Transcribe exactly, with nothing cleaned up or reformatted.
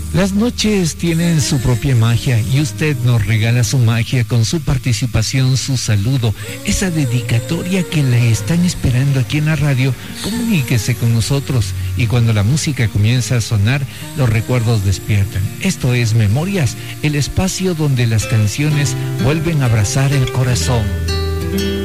Las noches tienen su propia magia y usted nos regala su magia con su participación, su saludo, esa dedicatoria que le están esperando aquí en la radio. Comuníquese con nosotros y cuando la música comienza a sonar, los recuerdos despiertan. Esto es Memorias, el espacio donde las canciones vuelven a abrazar el corazón.